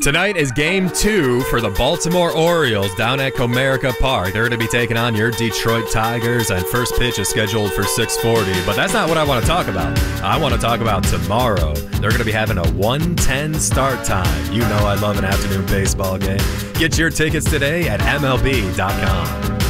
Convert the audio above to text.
Tonight is Game 2 for the Baltimore Orioles down at Comerica Park. They're going to be taking on your Detroit Tigers, and first pitch is scheduled for 6:40. But that's not what I want to talk about. I want to talk about tomorrow. They're going to be having a 1:10 start time. You know I love an afternoon baseball game. Get your tickets today at MLB.com.